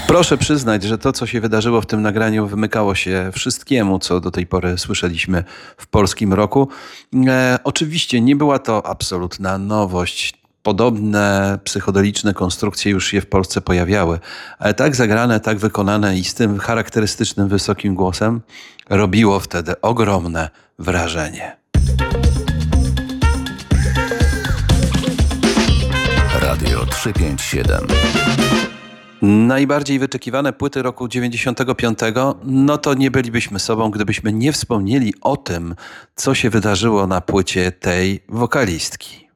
Proszę przyznać, że to, co się wydarzyło w tym nagraniu, wymykało się wszystkiemu, co do tej pory słyszeliśmy w polskim rocku. Oczywiście nie była to absolutna nowość. Podobne psychodeliczne konstrukcje już się w Polsce pojawiały, ale tak zagrane, tak wykonane i z tym charakterystycznym wysokim głosem robiło wtedy ogromne wrażenie. Radio 357. Najbardziej wyczekiwane płyty roku 95, no to nie bylibyśmy sobą, gdybyśmy nie wspomnieli o tym, co się wydarzyło na płycie tej wokalistki.